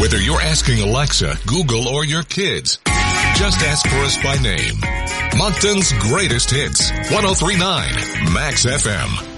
Whether you're asking Alexa, Google, or your kids, just ask for us by name. Moncton's greatest hits. 103.9 Max FM.